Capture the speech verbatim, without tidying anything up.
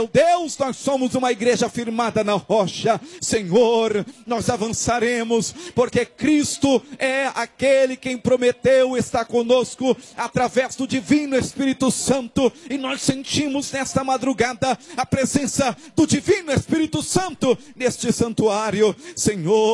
Deus, nós somos uma igreja firmada na rocha. Senhor, nós avançaremos, porque Cristo é aquele quem prometeu estar conosco através do divino Espírito Santo. E nós sentimos nesta madrugada a presença do divino Espírito Santo neste santuário. Senhor,